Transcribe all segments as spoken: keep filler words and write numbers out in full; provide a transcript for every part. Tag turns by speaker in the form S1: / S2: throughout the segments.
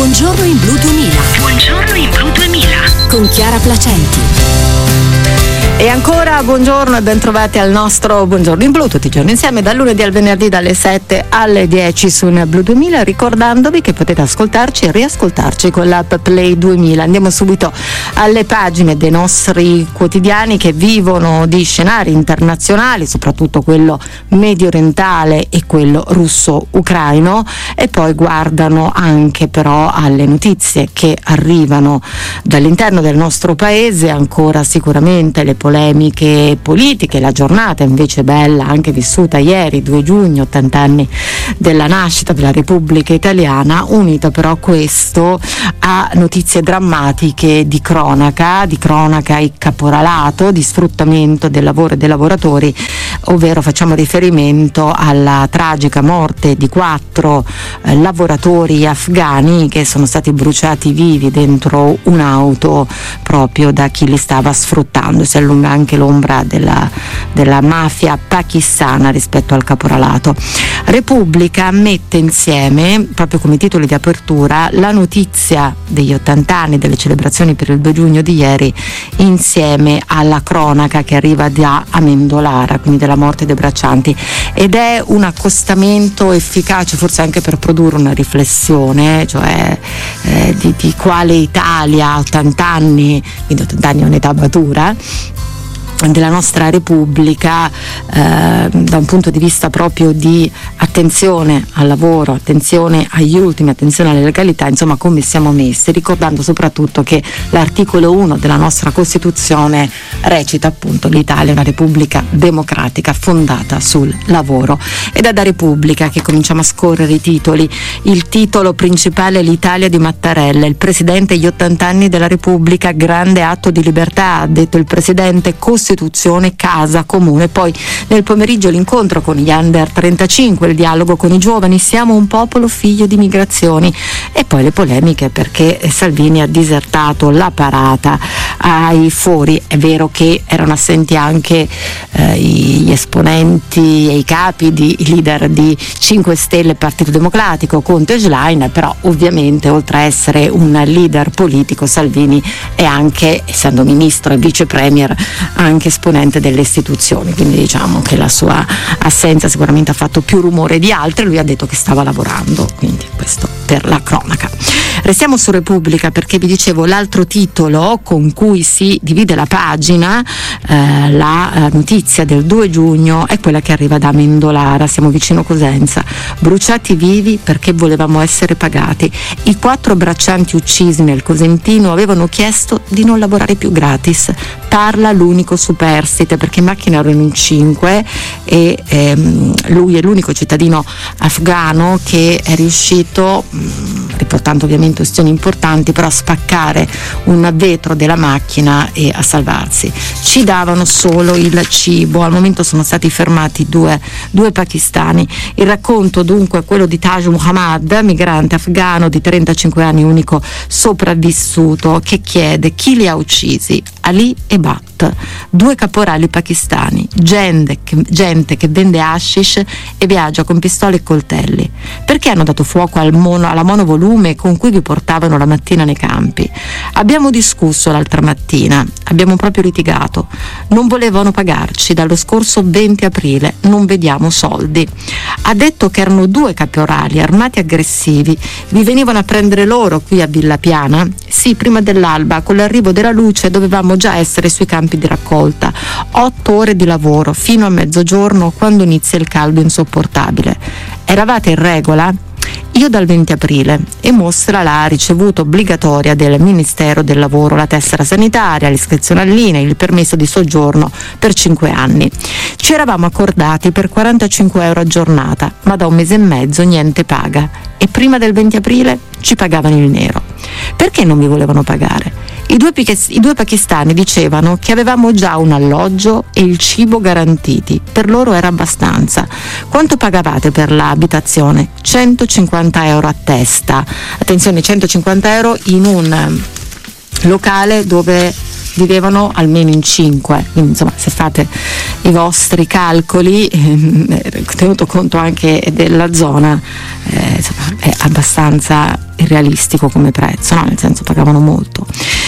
S1: Buongiorno in Blu duemila.
S2: Buongiorno in Blu duemila.
S1: Con Chiara Placenti.
S3: E ancora buongiorno e bentrovati al nostro Buongiorno in Blu, tutti i giorni insieme dal lunedì al venerdì dalle sette alle dieci su Blu duemila, ricordandovi che potete ascoltarci e riascoltarci con l'app Play duemila. Andiamo subito alle pagine dei nostri quotidiani che vivono di scenari internazionali, soprattutto quello medio orientale e quello russo-ucraino, e poi guardano anche però alle notizie che arrivano dall'interno del nostro paese, ancora sicuramente le polemiche politiche, la giornata invece bella anche vissuta ieri, due giugno, ottanta anni della nascita della Repubblica Italiana, unito però questo a notizie drammatiche di cronaca, di cronaca e caporalato, di sfruttamento del lavoro e dei lavoratori, ovvero facciamo riferimento alla tragica morte di quattro eh, lavoratori afghani che sono stati bruciati vivi dentro un'auto proprio da chi li stava sfruttando. Si allunga anche l'ombra della, della mafia pakistana rispetto al caporalato. Repubblica mette insieme, proprio come titoli di apertura, la notizia degli ottanta anni delle celebrazioni per il due giugno di ieri insieme alla cronaca che arriva da Amendolara, quindi della morte dei braccianti, ed è un accostamento efficace forse anche per produrre una riflessione, cioè eh, di, di quale Italia a ottanta anni, quindi ottanta anni è un'età matura della nostra Repubblica, eh, da un punto di vista proprio di attenzione al lavoro, attenzione agli ultimi, attenzione alla legalità, insomma come siamo messi, ricordando soprattutto che l'articolo uno della nostra Costituzione recita appunto: l'Italia è una Repubblica democratica fondata sul lavoro. Ed è da Repubblica che cominciamo a scorrere i titoli. Il titolo principale è l'Italia di Mattarella, il presidente gli ottanta anni della Repubblica, grande atto di libertà, ha detto il presidente, Costituzione, casa comune. Poi nel pomeriggio l'incontro con gli under trentacinque, il dialogo con i giovani, siamo un popolo figlio di migrazioni, e poi le polemiche perché Salvini ha disertato la parata ai fori. È vero che erano assenti anche eh, gli esponenti e i capi di i leader di cinque Stelle e Partito Democratico, Conte e Schlein, però ovviamente oltre a essere un leader politico Salvini è anche, essendo ministro e vice premier, anche esponente delle istituzioni, quindi diciamo che la sua assenza sicuramente ha fatto più rumore di altri. Lui ha detto che stava lavorando, quindi questo per la cronaca. Restiamo su Repubblica perché vi dicevo l'altro titolo con cui si divide la pagina, eh, la eh, notizia del due giugno è quella che arriva da Amendolara, siamo vicino Cosenza, bruciati vivi perché volevamo essere pagati. I quattro braccianti uccisi nel Cosentino avevano chiesto di non lavorare più gratis. Parla l'unico superstite perché in macchina erano in cinque e ehm, lui è l'unico cittadino afghano che è riuscito, mh, riportando ovviamente questioni importanti, però a spaccare un vetro della macchina e a salvarsi. Ci davano solo il cibo, al momento sono stati fermati due, due pakistani. Il racconto dunque è quello di Taj Muhammad, migrante afghano di trentacinque anni, unico sopravvissuto, che chiede chi li ha uccisi. Ali e Bhatt, due caporali pakistani, gente che, gente che vende hashish e viaggia con pistole e coltelli. Perché hanno dato fuoco al mono, alla monovolume con cui vi portavano la mattina nei campi? Abbiamo discusso l'altra mattina, abbiamo proprio litigato. Non volevano pagarci dallo scorso venti aprile, non vediamo soldi. Ha detto che erano due caporali armati aggressivi, vi venivano a prendere loro qui a Villa Piana? Sì, prima dell'alba, con l'arrivo della luce dovevamo già essere sui campi di raccolta. Otto ore di lavoro fino a mezzogiorno, quando inizia il caldo insopportabile. Eravate in regola? Io dal venti aprile, e mostra la ricevuta obbligatoria del Ministero del Lavoro, la tessera sanitaria, l'iscrizione all'I N E, il permesso di soggiorno per cinque anni. Ci eravamo accordati per quarantacinque euro a giornata, ma da un mese e mezzo niente paga. E prima del venti aprile ci pagavano il nero. Perché non mi volevano pagare? I due, I due pakistani dicevano che avevamo già un alloggio e il cibo garantiti, per loro era abbastanza. Quanto pagavate per l'abitazione? centocinquanta euro a testa. Attenzione, centocinquanta euro in un locale dove vivevano almeno in cinque, quindi insomma se fate i vostri calcoli, eh, tenuto conto anche della zona, eh, insomma, è abbastanza irrealistico come prezzo, no? Nel senso pagavano molto.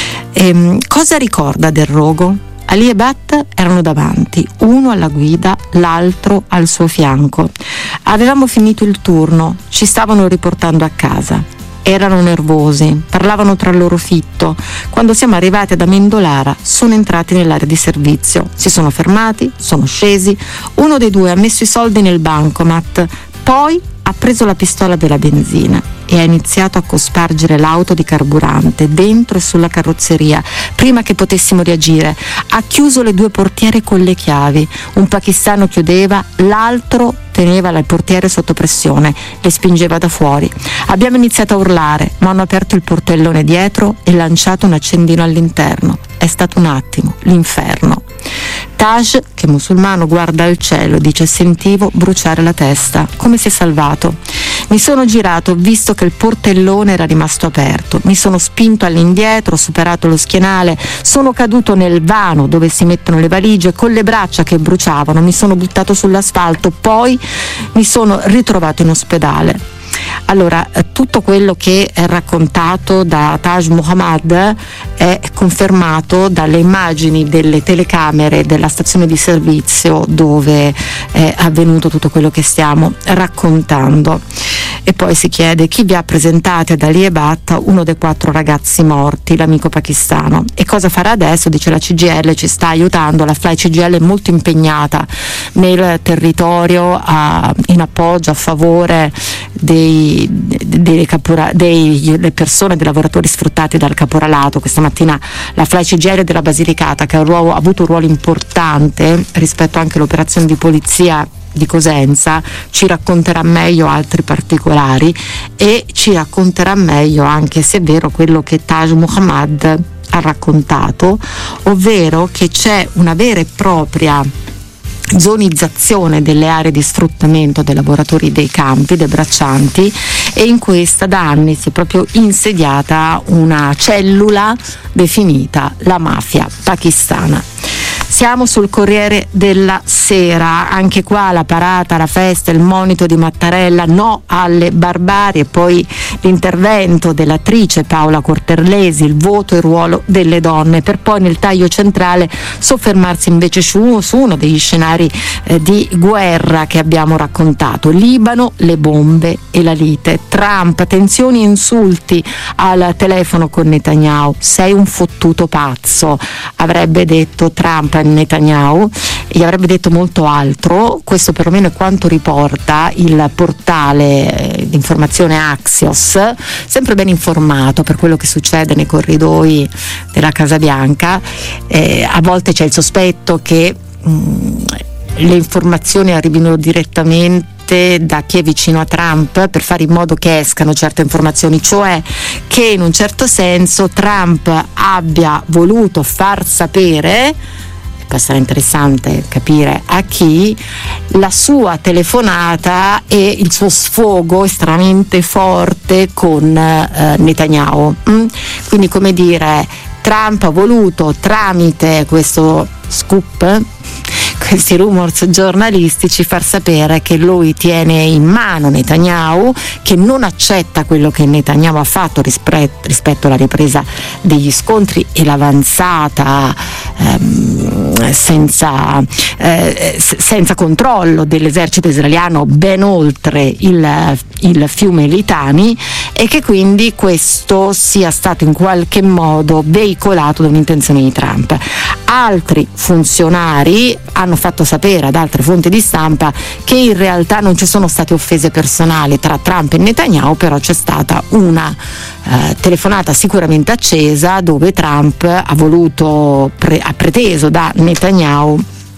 S3: Ehm, cosa ricorda del rogo? Ali e Bat erano davanti, uno alla guida, l'altro al suo fianco. Avevamo finito il turno, ci stavano riportando a casa. Erano nervosi, parlavano tra loro fitto. Quando siamo arrivati ad Amendolara sono entrati nell'area di servizio, si sono fermati, sono scesi, uno dei due ha messo i soldi nel bancomat, poi ha preso la pistola della benzina e ha iniziato a cospargere l'auto di carburante dentro e sulla carrozzeria prima che potessimo reagire. Ha chiuso le due portiere con le chiavi, un pakistano chiudeva, l'altro teneva le portiere sotto pressione, le spingeva da fuori. Abbiamo iniziato a urlare, ma hanno aperto il portellone dietro e lanciato un accendino all'interno. È stato un attimo, l'inferno. Taj, che è musulmano, guarda al cielo e dice: sentivo bruciare la testa. Come si è salvato? Mi sono girato, ho visto che il portellone era rimasto aperto. Mi sono spinto all'indietro, ho superato lo schienale, sono caduto nel vano dove si mettono le valigie, con le braccia che bruciavano, mi sono buttato sull'asfalto, poi mi sono ritrovato in ospedale. Allora, tutto quello che è raccontato da Taj Muhammad è confermato dalle immagini delle telecamere della stazione di servizio dove è avvenuto tutto quello che stiamo raccontando. E poi si chiede: chi vi ha presentati ad Ali e Bat, uno dei quattro ragazzi morti, l'amico pakistano, e cosa farà adesso? Dice la C G I L ci sta aiutando, la Fly C G I L è molto impegnata nel territorio a, in appoggio, a favore dei, dei, capora, dei delle persone, dei lavoratori sfruttati dal caporalato. Questa mattina la Fly C G I L della Basilicata, che ha, un ruolo, ha avuto un ruolo importante rispetto anche all'operazione di polizia di Cosenza, ci racconterà meglio altri particolari e ci racconterà meglio anche, se è vero, quello che Taj Muhammad ha raccontato, ovvero che c'è una vera e propria zonizzazione delle aree di sfruttamento dei lavoratori dei campi, dei braccianti, e in questa da anni si è proprio insediata una cellula definita la mafia pakistana. Siamo sul Corriere della Sera, anche qua la parata, la festa, il monito di Mattarella, no alle barbarie, poi l'intervento dell'attrice Paola Corterlesi, il voto e il ruolo delle donne, per poi nel taglio centrale soffermarsi invece su, su uno degli scenari eh, di guerra che abbiamo raccontato: Libano, le bombe e la lite, Trump, tensioni e insulti al telefono con Netanyahu, sei un fottuto pazzo, avrebbe detto Trump a Netanyahu, e gli avrebbe detto molto altro. Questo perlomeno è quanto riporta il portale di informazione Axios, sempre ben informato per quello che succede nei corridoi della Casa Bianca. Eh, a volte c'è il sospetto che mh, le informazioni arrivino direttamente da chi è vicino a Trump per fare in modo che escano certe informazioni, cioè che in un certo senso Trump abbia voluto far sapere, può essere interessante capire a chi, la sua telefonata e il suo sfogo estremamente forte con eh, Netanyahu. Mm? Quindi, come dire, Trump ha voluto, tramite questo scoop, questi rumors giornalistici, far sapere che lui tiene in mano Netanyahu, che non accetta quello che Netanyahu ha fatto rispetto, rispetto alla ripresa degli scontri e l'avanzata ehm, senza, eh, senza controllo dell'esercito israeliano ben oltre il, il fiume Litani, e che quindi questo sia stato in qualche modo veicolato da un'intenzione di Trump. Altri funzionari hanno fatto sapere ad altre fonti di stampa che in realtà non ci sono state offese personali tra Trump e Netanyahu, però c'è stata una eh, telefonata sicuramente accesa dove Trump ha voluto, pre- ha preteso da Netanyahu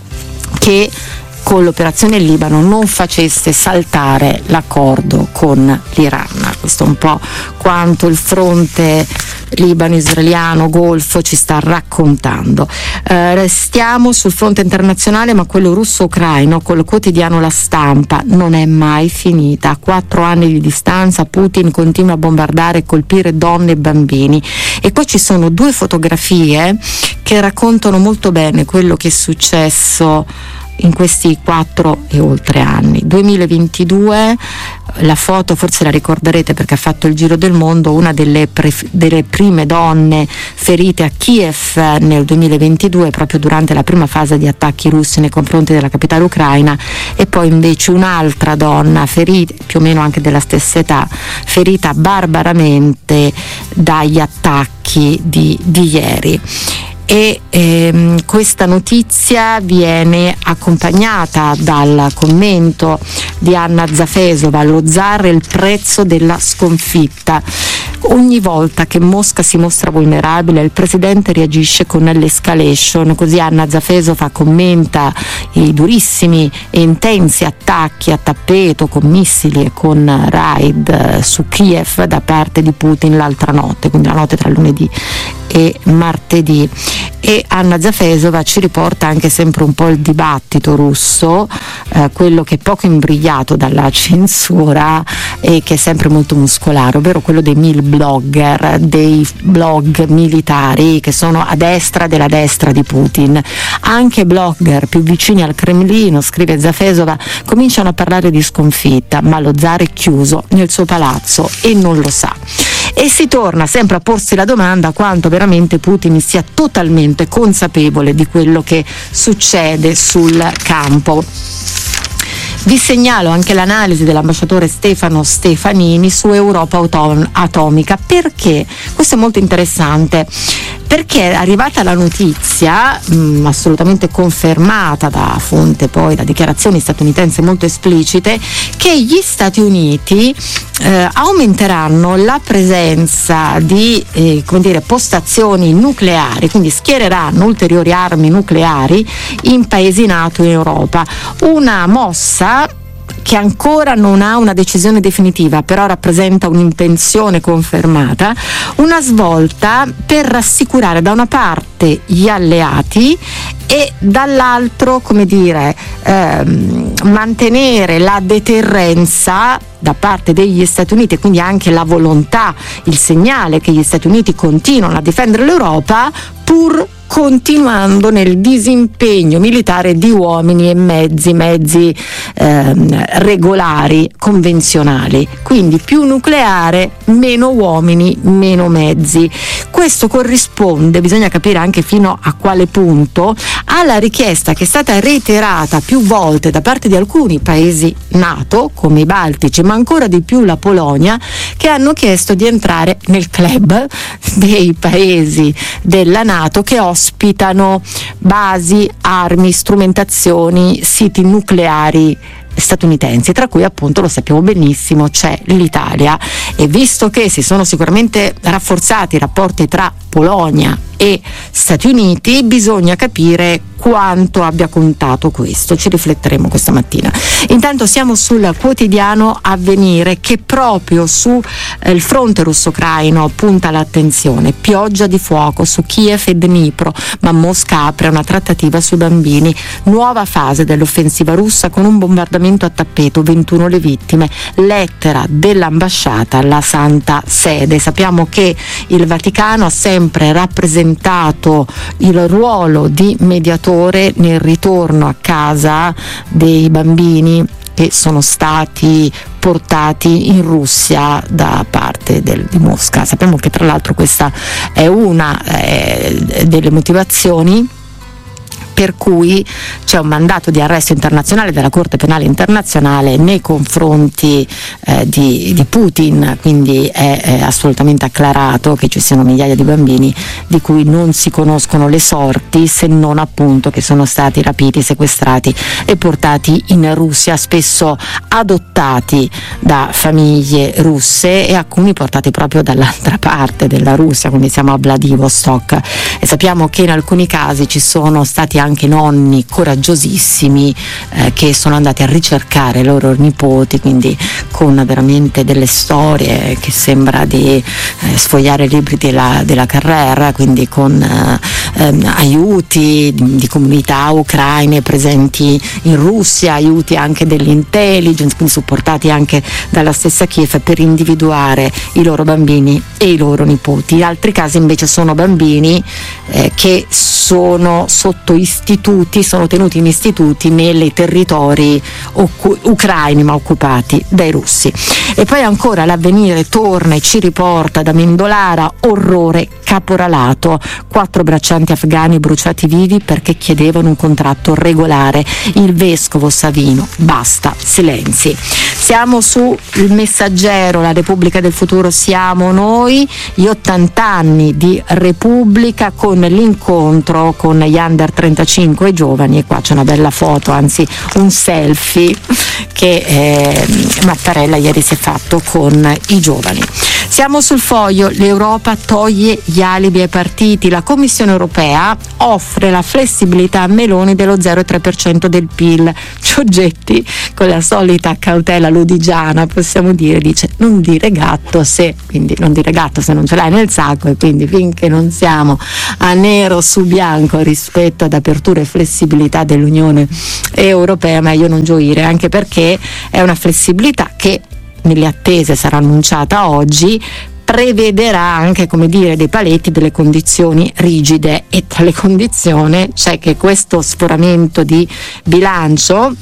S3: che con l'operazione in Libano non facesse saltare l'accordo con l'Iran. Questo è un po' quanto il fronte libano-israeliano, Golfo ci sta raccontando. Eh, restiamo sul fronte internazionale, ma quello russo-ucraino, col quotidiano La Stampa, non è mai finita. A quattro anni di distanza Putin continua a bombardare e colpire donne e bambini. E poi ci sono due fotografie che raccontano molto bene quello che è successo in questi quattro e oltre anni. duemilaventidue, la foto forse la ricorderete perché ha fatto il giro del mondo, una delle, pre- delle prime donne ferite a Kiev nel duemilaventidue, proprio durante la prima fase di attacchi russi nei confronti della capitale ucraina, e poi invece un'altra donna ferita, più o meno anche della stessa età, ferita barbaramente dagli attacchi di, di ieri. E ehm, questa notizia viene accompagnata dal commento di Anna Zafesova: lo zar è il prezzo della sconfitta. Ogni volta che Mosca si mostra vulnerabile, il presidente reagisce con l'escalation. Così Anna Zafesova commenta i durissimi e intensi attacchi a tappeto con missili e con raid su Kiev da parte di Putin l'altra notte, quindi la notte tra lunedì e martedì. E Anna Zafesova ci riporta anche sempre un po' il dibattito russo, eh, quello che è poco imbrigliato dalla censura e che è sempre molto muscolare, ovvero quello dei mil blogger, dei blog militari che sono a destra della destra di Putin. Anche blogger più vicini al Cremlino, scrive Zafesova, cominciano a parlare di sconfitta, ma lo zar è chiuso nel suo palazzo e non lo sa. E si torna sempre a porsi la domanda quanto veramente Putin sia totalmente consapevole di quello che succede sul campo. Vi segnalo anche l'analisi dell'ambasciatore Stefano Stefanini su Europa Auton- Atomica. Perché? Questo è molto interessante, perché è arrivata la notizia mh, assolutamente confermata da fonte, poi da dichiarazioni statunitensi molto esplicite, che gli Stati Uniti eh, aumenteranno la presenza di eh, come dire, postazioni nucleari, quindi schiereranno ulteriori armi nucleari in paesi NATO in Europa. Una mossa che ancora non ha una decisione definitiva, però rappresenta un'intenzione confermata, una svolta per rassicurare da una parte gli alleati e dall'altro, come dire, ehm, mantenere la deterrenza da parte degli Stati Uniti, e quindi anche la volontà, il segnale che gli Stati Uniti continuano a difendere l'Europa pur continuando nel disimpegno militare di uomini e mezzi, mezzi ehm, regolari, convenzionali. Quindi più nucleare, meno uomini, meno mezzi. Questo corrisponde, bisogna capire anche fino a quale punto, alla richiesta che è stata reiterata più volte da parte di alcuni paesi NATO, come i baltici, ma ancora di più la Polonia, che hanno chiesto di entrare nel club dei paesi della NATO che ospitano basi, armi, strumentazioni, siti nucleari statunitensi, tra cui appunto, lo sappiamo benissimo, c'è l'Italia. E visto che si sono sicuramente rafforzati i rapporti tra Polonia e Stati Uniti, bisogna capire quanto abbia contato questo. Ci rifletteremo questa mattina. Intanto siamo sul quotidiano Avvenire, che proprio sul eh, fronte russo-ucraino punta l'attenzione. Pioggia di fuoco su Kiev e Dnipro, ma Mosca apre una trattativa sui bambini. Nuova fase dell'offensiva russa con un bombardamento a tappeto, ventuno le vittime. Lettera dell'ambasciata alla Santa Sede. Sappiamo che il Vaticano ha sempre rappresentato il ruolo di mediatore nel ritorno a casa dei bambini che sono stati portati in Russia da parte del, di Mosca. Sappiamo che tra l'altro questa è una eh, delle motivazioni per cui c'è un mandato di arresto internazionale della Corte Penale Internazionale nei confronti eh, di, di Putin, quindi è, è assolutamente acclarato che ci siano migliaia di bambini di cui non si conoscono le sorti, se non appunto che sono stati rapiti, sequestrati e portati in Russia, spesso adottati da famiglie russe e alcuni portati proprio dall'altra parte della Russia, quindi siamo a Vladivostok. E sappiamo che in alcuni casi ci sono stati anche nonni coraggiosissimi eh, che sono andati a ricercare i loro nipoti, quindi con veramente delle storie che sembra di eh, sfogliare libri della, della Carrera, quindi con eh, ehm, aiuti di, di comunità ucraine presenti in Russia, aiuti anche dell'intelligence, quindi supportati anche dalla stessa Kiev, per individuare i loro bambini e i loro nipoti. In altri casi invece sono bambini eh, che sono sotto istituti, sono tenuti in istituti nei territori occu- ucraini ma occupati dai russi. E poi ancora l'Avvenire torna e ci riporta da Mendolara: orrore, caporalato, quattro braccianti afghani bruciati vivi perché chiedevano un contratto regolare, il vescovo Savino, basta, silenzi. Siamo su Il Messaggero, La Repubblica del futuro siamo noi, gli ottanta anni di Repubblica, con l'incontro con gli under trentacinque i giovani, e qua c'è una bella foto, anzi un selfie che eh, Mattarella ieri si è fatto con i giovani. Siamo sul Foglio, l'Europa toglie gli alibi ai partiti, la Commissione europea offre la flessibilità a Meloni dello zero virgola tre per cento del P I L. Giorgetti, con la solita cautela lodigiana, possiamo dire, dice non dire gatto se, quindi non dire gatto se non ce l'hai nel sacco, e quindi finché non siamo a nero su bianco rispetto ad apertura e flessibilità dell'Unione Europea, meglio non gioire, anche perché è una flessibilità che nelle attese sarà annunciata oggi, prevederà anche, come dire, dei paletti, delle condizioni rigide, e tra le condizioni c'è che questo sforamento di bilancio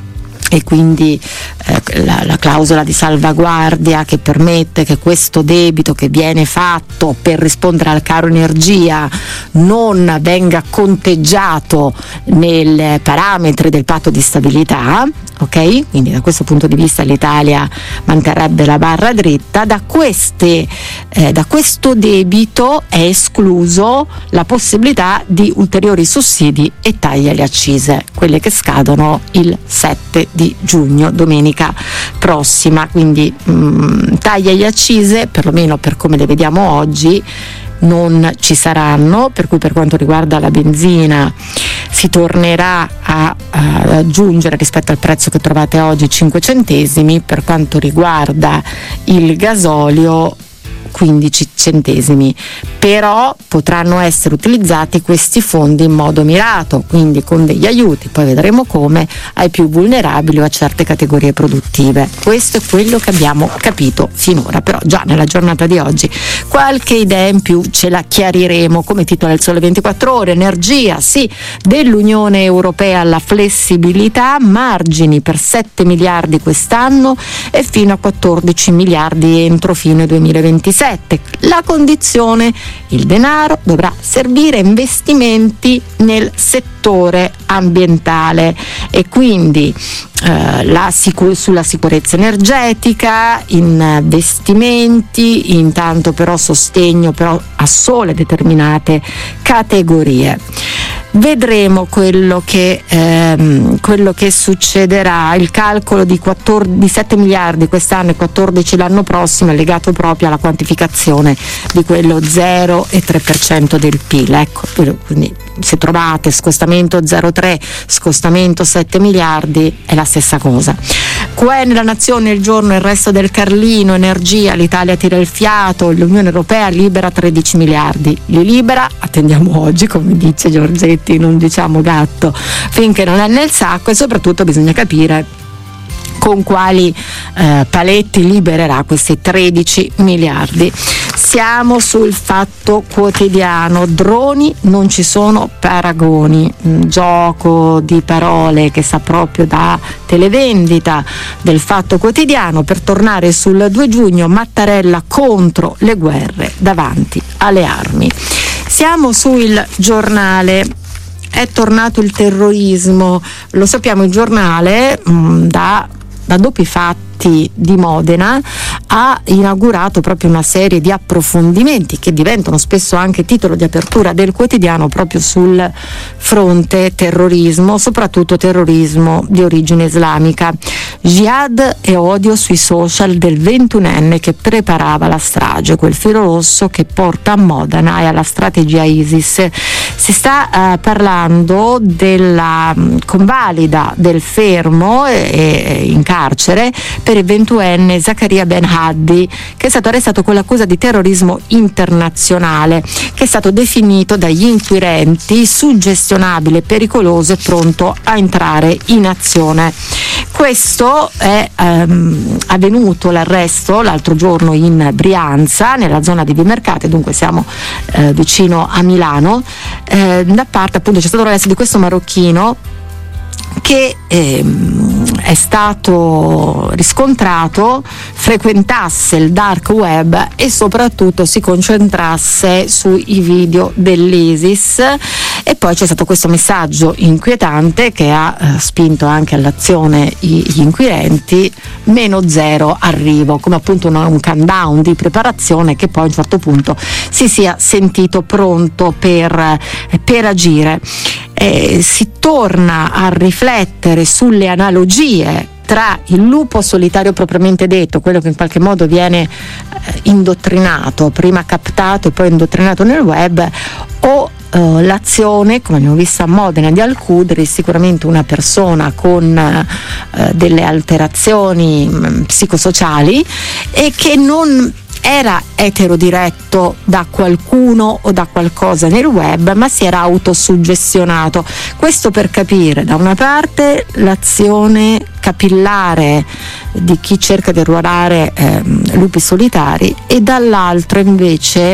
S3: e quindi eh, la, la clausola di salvaguardia che permette che questo debito che viene fatto per rispondere al caro energia non venga conteggiato nei parametri del patto di stabilità, ok? Quindi da questo punto di vista l'Italia manterrebbe la barra dritta. Da, queste, eh, da questo debito è escluso la possibilità di ulteriori sussidi e tagli alle accise, quelle che scadono il sette di giugno, domenica prossima. Quindi mh, tagli alle accise, perlomeno per come le vediamo oggi, non ci saranno, per cui per quanto riguarda la benzina si tornerà a, a aggiungere rispetto al prezzo che trovate oggi cinque centesimi, per quanto riguarda il gasolio quindici centesimi, però potranno essere utilizzati questi fondi in modo mirato, quindi con degli aiuti, poi vedremo come, ai più vulnerabili o a certe categorie produttive. Questo è quello che abbiamo capito finora, però già nella giornata di oggi qualche idea in più ce la chiariremo. Come titola il Sole ventiquattro Ore, energia, sì, dell'Unione Europea alla flessibilità, margini per sette miliardi quest'anno e fino a quattordici miliardi entro fine duemilaventisei. La condizione: il denaro dovrà servire a investimenti nel settore ambientale, e quindi eh, la sicur- sulla sicurezza energetica, investimenti, intanto però sostegno però a sole determinate categorie. Vedremo quello che, ehm, quello che succederà. Il calcolo di, quattordici, di sette miliardi quest'anno e quattordici l'anno prossimo è legato proprio alla quantificazione di quello zero virgola tre per cento del P I L. Ecco, quindi se trovate scostamento zero virgola tre, scostamento sette miliardi, è la stessa cosa. Q E nella Nazione, il giorno, il resto del Carlino, energia, l'Italia tira il fiato, l'Unione Europea libera tredici miliardi. Li libera, attendiamo oggi, come dice Giorgetti, non diciamo gatto finché non è nel sacco, e soprattutto bisogna capire con quali eh, paletti libererà questi tredici miliardi. Siamo sul Fatto Quotidiano, droni non ci sono paragoni, un gioco di parole che sa proprio da televendita del Fatto Quotidiano. Per tornare sul due giugno, Mattarella contro le guerre davanti alle armi. Siamo su Il Giornale. È tornato il terrorismo, lo sappiamo, il giornale mh, da da doppi fatti di Modena ha inaugurato proprio una serie di approfondimenti che diventano spesso anche titolo di apertura del quotidiano, proprio sul fronte terrorismo, soprattutto terrorismo di origine islamica. Jihad e odio sui social del ventunenne che preparava la strage, quel filo rosso che porta a Modena e alla strategia ISIS. Si sta uh, parlando della um, convalida del fermo e, e in carcere per il ventuenne Zakaria Ben Haddi, che è stato arrestato con l'accusa di terrorismo internazionale, che è stato definito dagli inquirenti suggestionabile, pericoloso e pronto a entrare in azione. Questo è ehm, avvenuto l'arresto l'altro giorno in Brianza, nella zona di Vimercate, dunque siamo eh, vicino a Milano, eh, da parte appunto c'è stato l'arresto di questo marocchino che ehm, è stato riscontrato frequentasse il dark web e soprattutto si concentrasse sui video dell'ISIS. E poi c'è stato questo messaggio inquietante che ha eh, spinto anche all'azione i, gli inquirenti: meno zero arrivo, come appunto una, un countdown di preparazione, che poi a un certo punto si sia sentito pronto per, eh, per agire. Eh, si torna a riflettere sulle analogie tra il lupo solitario propriamente detto, quello che in qualche modo viene eh, indottrinato, prima captato e poi indottrinato nel web, o Uh, l'azione, come abbiamo visto a Modena, di Al-Qudri, sicuramente una persona con uh, delle alterazioni mh, psicosociali, e che non era eterodiretto da qualcuno o da qualcosa nel web, ma si era autosuggestionato. Questo per capire da una parte l'azione capillare di chi cerca di arruolare ehm, lupi solitari, e dall'altro invece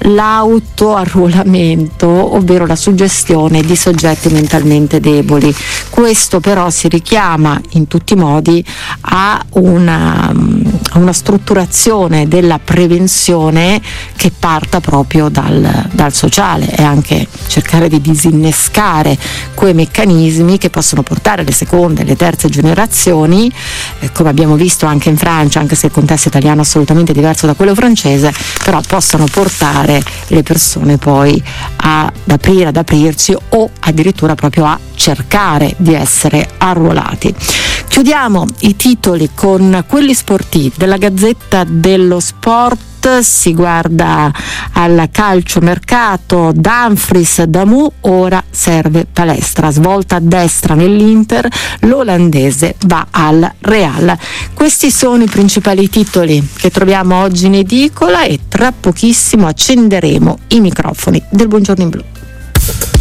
S3: l'autoarruolamento, ovvero la suggestione di soggetti mentalmente deboli. Questo però si richiama in tutti i modi a una, a una strutturazione della prevenzione che parta proprio dal, dal sociale, e anche cercare di disinnescare quei meccanismi che possono portare le seconde e le terze generazioni, eh, come abbiamo visto anche in Francia, anche se il contesto italiano è assolutamente diverso da quello francese, però possono portare le persone poi ad aprire, ad aprirsi, o addirittura proprio a cercare di essere arruolati. Chiudiamo i titoli con quelli sportivi della Gazzetta dello Sport. Si guarda al calciomercato: Dumfries, Damu, ora serve palestra, svolta a destra nell'Inter, l'olandese va al Real. Questi sono i principali titoli che troviamo oggi in edicola, e tra pochissimo accenderemo i microfoni del Buongiorno in Blu.